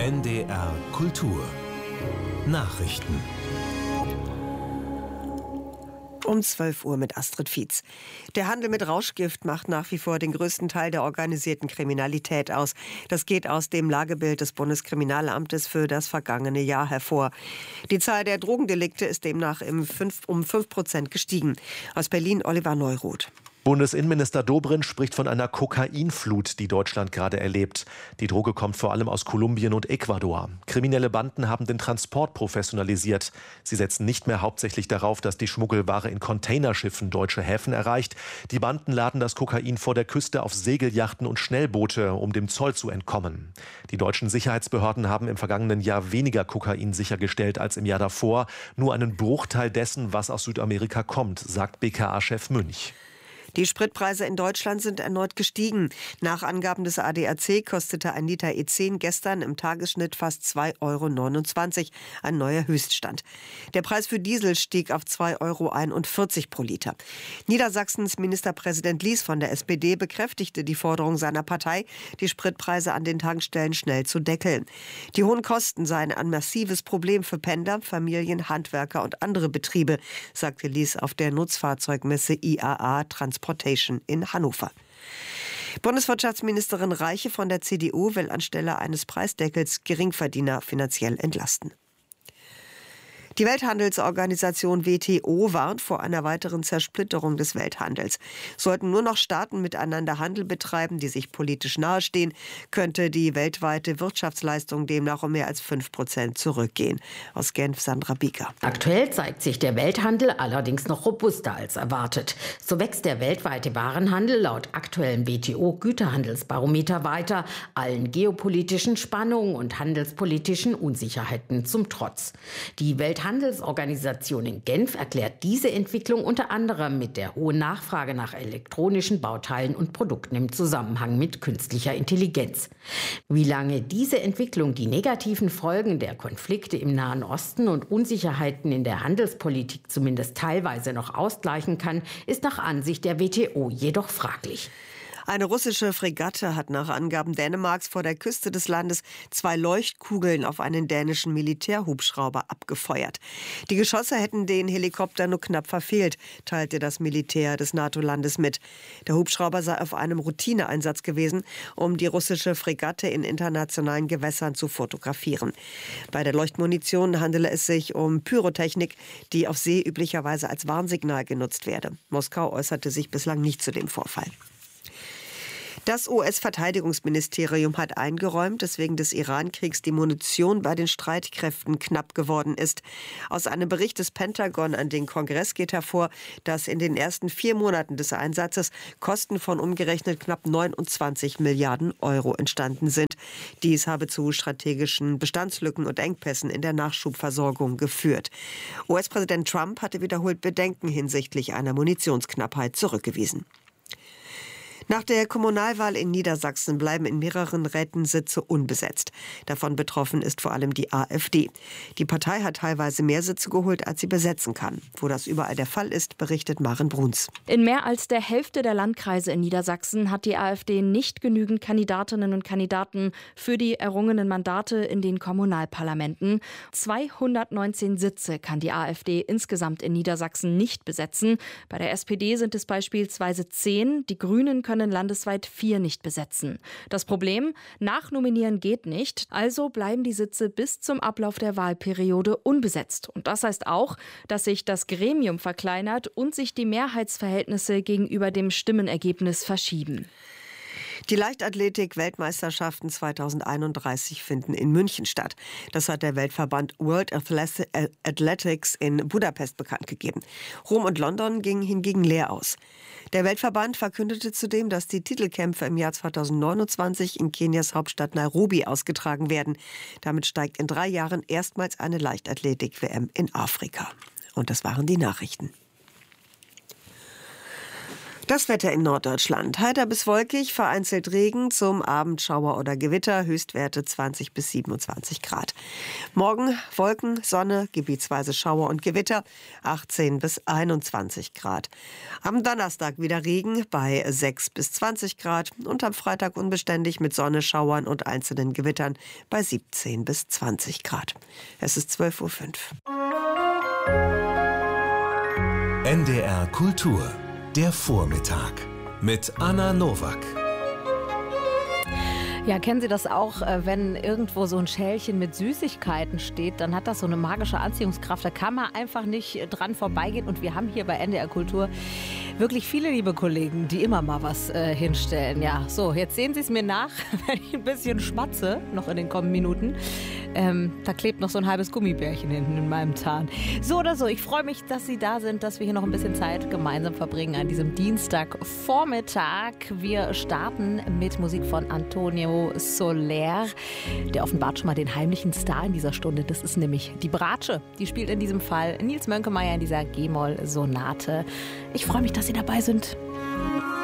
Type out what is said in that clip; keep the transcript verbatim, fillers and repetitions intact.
N D R Kultur Nachrichten. Um zwölf Uhr mit Astrid Fietz. Der Handel mit Rauschgift macht nach wie vor den größten Teil der organisierten Kriminalität aus. Das geht aus dem Lagebild des Bundeskriminalamtes für das vergangene Jahr hervor. Die Zahl der Drogendelikte ist demnach im fünf, um fünf Prozent gestiegen. Aus Berlin Oliver Neuroth. Bundesinnenminister Dobrindt spricht von einer Kokainflut, die Deutschland gerade erlebt. Die Droge kommt vor allem aus Kolumbien und Ecuador. Kriminelle Banden haben den Transport professionalisiert. Sie setzen nicht mehr hauptsächlich darauf, dass die Schmuggelware in Containerschiffen deutsche Häfen erreicht. Die Banden laden das Kokain vor der Küste auf Segelyachten und Schnellboote, um dem Zoll zu entkommen. Die deutschen Sicherheitsbehörden haben im vergangenen Jahr weniger Kokain sichergestellt als im Jahr davor. Nur einen Bruchteil dessen, was aus Südamerika kommt, sagt B K A-Chef Münch. Die Spritpreise in Deutschland sind erneut gestiegen. Nach Angaben des A D A C kostete ein Liter E zehn gestern im Tagesschnitt fast zwei Euro neunundzwanzig, ein neuer Höchststand. Der Preis für Diesel stieg auf zwei Euro einundvierzig pro Liter. Niedersachsens Ministerpräsident Lies von der S P D bekräftigte die Forderung seiner Partei, die Spritpreise an den Tankstellen schnell zu deckeln. Die hohen Kosten seien ein massives Problem für Pendler, Familien, Handwerker und andere Betriebe, sagte Lies auf der Nutzfahrzeugmesse I A A Transport in Hannover. Bundeswirtschaftsministerin Reiche von der C D U will anstelle eines Preisdeckels Geringverdiener finanziell entlasten. Die Welthandelsorganisation W T O warnt vor einer weiteren Zersplitterung des Welthandels. Sollten nur noch Staaten miteinander Handel betreiben, die sich politisch nahestehen, könnte die weltweite Wirtschaftsleistung demnach um mehr als fünf Prozent zurückgehen. Aus Genf Sandra Bieger. Aktuell zeigt sich der Welthandel allerdings noch robuster als erwartet. So wächst der weltweite Warenhandel laut aktuellem W T O-Güterhandelsbarometer weiter, allen geopolitischen Spannungen und handelspolitischen Unsicherheiten zum Trotz. Die Welthandel Handelsorganisation in Genf erklärt diese Entwicklung unter anderem mit der hohen Nachfrage nach elektronischen Bauteilen und Produkten im Zusammenhang mit künstlicher Intelligenz. Wie lange diese Entwicklung die negativen Folgen der Konflikte im Nahen Osten und Unsicherheiten in der Handelspolitik zumindest teilweise noch ausgleichen kann, ist nach Ansicht der W T O jedoch fraglich. Eine russische Fregatte hat nach Angaben Dänemarks vor der Küste des Landes zwei Leuchtkugeln auf einen dänischen Militärhubschrauber abgefeuert. Die Geschosse hätten den Helikopter nur knapp verfehlt, teilte das Militär des NATO-Landes mit. Der Hubschrauber sei auf einem Routineeinsatz gewesen, um die russische Fregatte in internationalen Gewässern zu fotografieren. Bei der Leuchtmunition handele es sich um Pyrotechnik, die auf See üblicherweise als Warnsignal genutzt werde. Moskau äußerte sich bislang nicht zu dem Vorfall. Das U S-Verteidigungsministerium hat eingeräumt, dass wegen des Iran-Kriegs die Munition bei den Streitkräften knapp geworden ist. Aus einem Bericht des Pentagon an den Kongress geht hervor, dass in den ersten vier Monaten des Einsatzes Kosten von umgerechnet knapp neunundzwanzig Milliarden Euro entstanden sind. Dies habe zu strategischen Bestandslücken und Engpässen in der Nachschubversorgung geführt. U S-Präsident Trump hatte wiederholt Bedenken hinsichtlich einer Munitionsknappheit zurückgewiesen. Nach der Kommunalwahl in Niedersachsen bleiben in mehreren Räten Sitze unbesetzt. Davon betroffen ist vor allem die A f D. Die Partei hat teilweise mehr Sitze geholt, als sie besetzen kann. Wo das überall der Fall ist, berichtet Maren Bruns. In mehr als der Hälfte der Landkreise in Niedersachsen hat die A f D nicht genügend Kandidatinnen und Kandidaten für die errungenen Mandate in den Kommunalparlamenten. zweihundertneunzehn Sitze kann die A f D insgesamt in Niedersachsen nicht besetzen. Bei der S P D sind es beispielsweise zehn. Die Grünen können landesweit vier nicht besetzen. Das Problem? Nachnominieren geht nicht, also bleiben die Sitze bis zum Ablauf der Wahlperiode unbesetzt. Und das heißt auch, dass sich das Gremium verkleinert und sich die Mehrheitsverhältnisse gegenüber dem Stimmenergebnis verschieben. Die Leichtathletik-Weltmeisterschaften zweitausendeinunddreißig finden in München statt. Das hat der Weltverband World Athletics in Budapest bekannt gegeben. Rom und London gingen hingegen leer aus. Der Weltverband verkündete zudem, dass die Titelkämpfe im Jahr zweitausendneunundzwanzig in Kenias Hauptstadt Nairobi ausgetragen werden. Damit steigt in drei Jahren erstmals eine Leichtathletik-W M in Afrika. Und das waren die Nachrichten. Das Wetter in Norddeutschland. Heiter bis wolkig, vereinzelt Regen, zum Abend Schauer oder Gewitter, Höchstwerte zwanzig bis siebenundzwanzig Grad. Morgen Wolken, Sonne, gebietsweise Schauer und Gewitter, achtzehn bis einundzwanzig Grad. Am Donnerstag wieder Regen bei sechs bis zwanzig Grad und am Freitag unbeständig mit Sonne, Schauern und einzelnen Gewittern bei siebzehn bis zwanzig Grad. Es ist zwölf Uhr fünf. N D R Kultur, der Vormittag mit Anna Nowak. Ja, kennen Sie das auch, wenn irgendwo so ein Schälchen mit Süßigkeiten steht, dann hat das so eine magische Anziehungskraft. Da kann man einfach nicht dran vorbeigehen. Und wir haben hier bei N D R Kultur wirklich viele liebe Kollegen, die immer mal was äh, hinstellen. Ja, so, jetzt sehen Sie es mir nach, wenn ich ein bisschen schmatze, noch in den kommenden Minuten. Ähm, da klebt noch so ein halbes Gummibärchen hinten in meinem Zahn. So oder so, ich freue mich, dass Sie da sind, dass wir hier noch ein bisschen Zeit gemeinsam verbringen an diesem Dienstagvormittag. Wir starten mit Musik von Antonio Soler. Der offenbart schon mal den heimlichen Star in dieser Stunde. Das ist nämlich die Bratsche. Die spielt in diesem Fall Nils Mönkemeyer in dieser G-Moll-Sonate. Ich freue mich, dass Sie dabei sind.